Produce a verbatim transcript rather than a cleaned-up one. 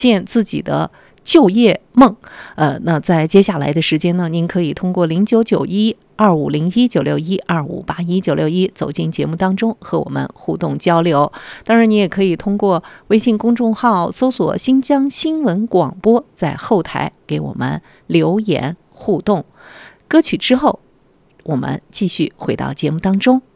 现自己的就业梦。呃，那在接下来的时间呢，您可以通过零九九一二五零一九六一二五八一九六一走进节目当中和我们互动交流。当然，你也可以通过微信公众号搜索新疆新闻广播，在后台给我们留言互动。歌曲之后，我们继续回到节目当中。